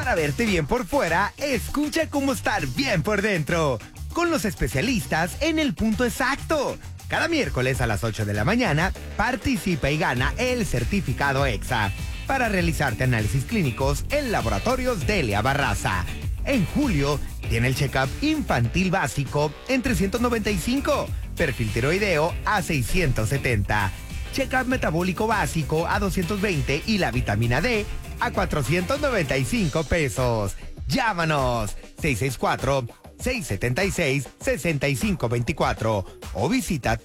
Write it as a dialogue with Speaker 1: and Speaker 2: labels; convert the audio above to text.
Speaker 1: Para verte bien por fuera, escucha cómo estar bien por dentro. Con los especialistas en el punto exacto. Cada miércoles a las 8 de la mañana, participa y gana el certificado EXA para realizarte análisis clínicos en Laboratorios Delia Barraza. En julio, tiene el check-up infantil básico en 395, perfil tiroideo a 670, check-up metabólico básico a 220 y la vitamina D a 495 pesos. Llámanos 664-676-6524 o visita